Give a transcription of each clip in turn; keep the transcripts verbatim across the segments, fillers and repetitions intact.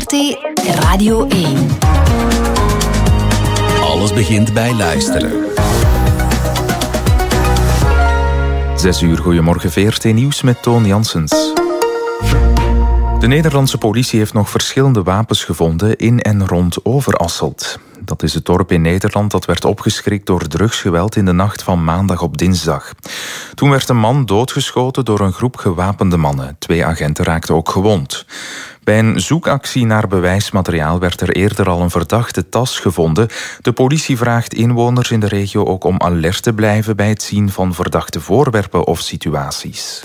V R T Radio één. Alles begint bij luisteren. Zes uur, goedemorgen V R T Nieuws met Toon Janssens. De Nederlandse politie heeft nog verschillende wapens gevonden in en rond Overasselt. Dat is het dorp in Nederland dat werd opgeschrikt door drugsgeweld in de nacht van maandag op dinsdag. Toen werd een man doodgeschoten door een groep gewapende mannen. Twee agenten raakten ook gewond. Bij een zoekactie naar bewijsmateriaal werd er eerder al een verdachte tas gevonden. De politie vraagt inwoners in de regio ook om alert te blijven bij het zien van verdachte voorwerpen of situaties.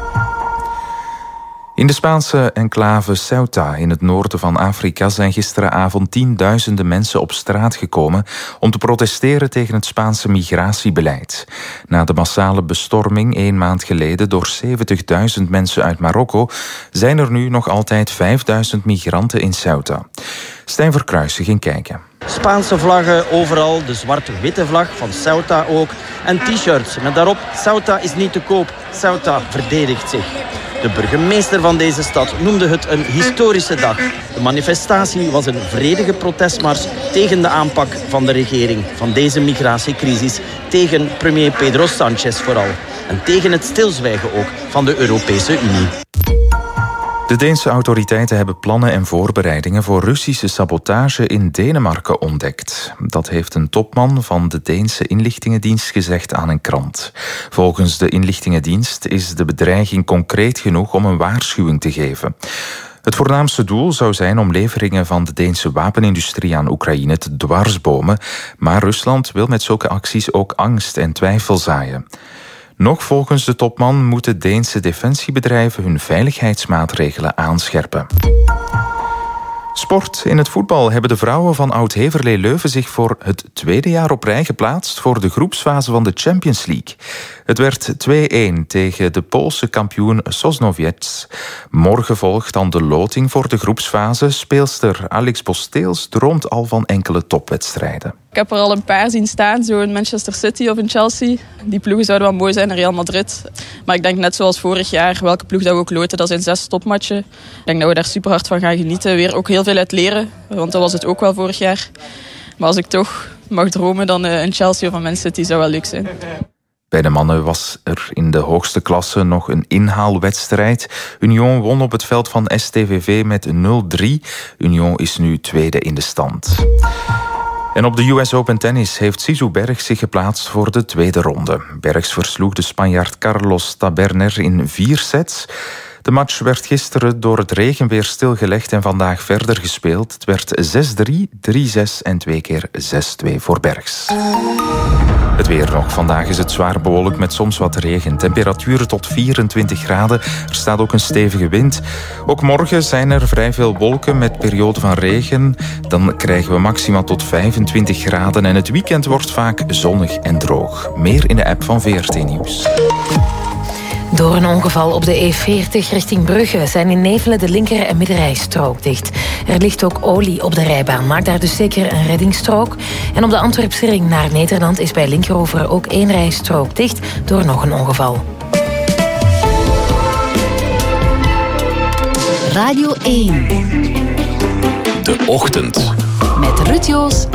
In de Spaanse enclave Ceuta in het noorden van Afrika zijn gisteravond tienduizenden mensen op straat gekomen om te protesteren tegen het Spaanse migratiebeleid. Na de massale bestorming een maand geleden door zeventigduizend mensen uit Marokko zijn er nu nog altijd vijfduizend migranten in Ceuta. Stijn Verkruijsen ging kijken. Spaanse vlaggen overal, de zwart-witte vlag van Ceuta ook. En t-shirts met daarop Ceuta is niet te koop, Ceuta verdedigt zich. De burgemeester van deze stad noemde het een historische dag. De manifestatie was een vredige protestmars tegen de aanpak van de regering van deze migratiecrisis. Tegen premier Pedro Sánchez vooral. En tegen het stilzwijgen ook van de Europese Unie. De Deense autoriteiten hebben plannen en voorbereidingen voor Russische sabotage in Denemarken ontdekt. Dat heeft een topman van de Deense inlichtingendienst gezegd aan een krant. Volgens de inlichtingendienst is de bedreiging concreet genoeg om een waarschuwing te geven. Het voornaamste doel zou zijn om leveringen van de Deense wapenindustrie aan Oekraïne te dwarsbomen, maar Rusland wil met zulke acties ook angst en twijfel zaaien. Nog volgens de topman moeten Deense defensiebedrijven hun veiligheidsmaatregelen aanscherpen. Sport. In het voetbal hebben de vrouwen van Oud-Heverlee Leuven zich voor het tweede jaar op rij geplaatst voor de groepsfase van de Champions League. Het werd twee-een tegen de Poolse kampioen Sosnowiec. Morgen volgt dan de loting voor de groepsfase. Speelster Alex Bosteels droomt al van enkele topwedstrijden. Ik heb er al een paar zien staan, zo in Manchester City of in Chelsea. Die ploegen zouden wel mooi zijn in Real Madrid. Maar ik denk net zoals vorig jaar, welke ploeg dat we ook loten, dat zijn zes topmatchen. Ik denk dat we daar super hard van gaan genieten. Weer ook heel veel uit leren, want dat was het ook wel vorig jaar. Maar als ik toch mag dromen, dan een Chelsea of een Man City zou wel leuk zijn. Bij de mannen was er in de hoogste klasse nog een inhaalwedstrijd. Union won op het veld van S T V V met nul drie. Union is nu tweede in de stand. En op de U S Open Tennis heeft Sisu Bergs zich geplaatst voor de tweede ronde. Bergs versloeg de Spanjaard Carlos Taberner in vier sets. De match werd gisteren door het regenweer stilgelegd en vandaag verder gespeeld. Het werd zes drie, drie zes en twee keer zes twee voor Bergs. Het weer nog. Vandaag is het zwaar bewolkt met soms wat regen. Temperaturen tot vierentwintig graden. Er staat ook een stevige wind. Ook morgen zijn er vrij veel wolken met perioden van regen. Dan krijgen we maximaal tot vijfentwintig graden. En het weekend wordt vaak zonnig en droog. Meer in de app van V R T Nieuws. Door een ongeval op de E veertig richting Brugge zijn in Nevelen de linker- en middenrijstrook dicht. Er ligt ook olie op de rijbaan, maakt daar dus zeker een reddingsstrook. En op de Antwerpse ring naar Nederland is bij Linkeroever ook één rijstrook dicht door nog een ongeval. Radio één. De ochtend. Met Ruud Joos